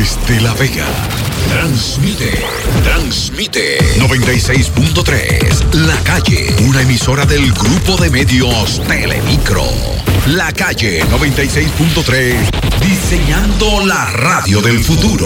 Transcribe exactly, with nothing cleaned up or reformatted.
Desde La Vega, transmite, transmite noventa y seis punto tres, La Calle, una emisora del grupo de medios Telemicro. La Calle noventa y seis punto tres, diseñando la radio del futuro.